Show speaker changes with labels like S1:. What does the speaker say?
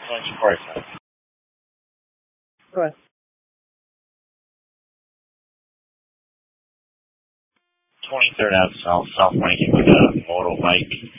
S1: Go ahead.
S2: 23rd Ave South 22 with a motorbike